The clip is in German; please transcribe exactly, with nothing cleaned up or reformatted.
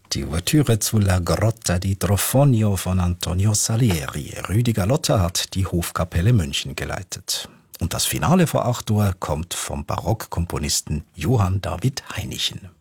Die Ouvertüre zu La Grotta di Trofonio von Antonio Salieri. Rüdiger Lotter hat die Hofkapelle München geleitet. Und das Finale vor acht Uhr kommt vom Barockkomponisten Johann David Heinichen.